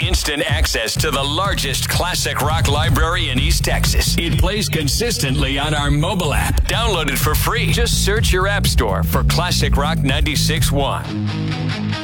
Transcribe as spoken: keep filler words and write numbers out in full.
instant access to the largest classic rock library in East Texas. It plays consistently on our mobile app. Download it for free. Just search your app store for Classic Rock ninety-six point one.